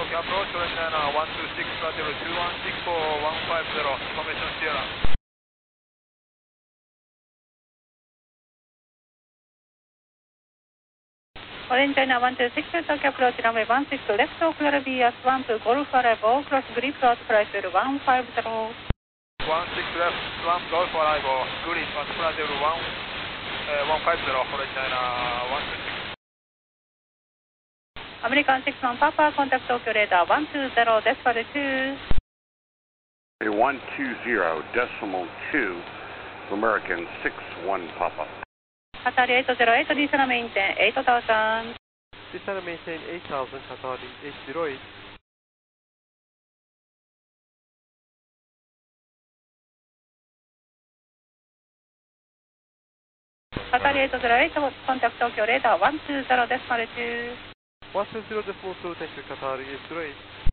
Tokyo approach, orange liner 126, flight level 216 for 150, information Sierra. Orange liner 126, Tokyo approach, runway 16, left to clear BS 1 to Golf arrival, cross grip road, flight level 150. 16 left, 1 Golf arrival, green, flight level 150, orange liner 126. American 61 Papa, contact Tokyo radar 120, decimal 2. 120.2, American 61 Papa. Qatari 808, Lisa maintain 8000. Lisa maintain 8000, Qatari 808. Qatari 808, contact Tokyo radar 120, decimal 2. 120.2, thank you, Qatari 808.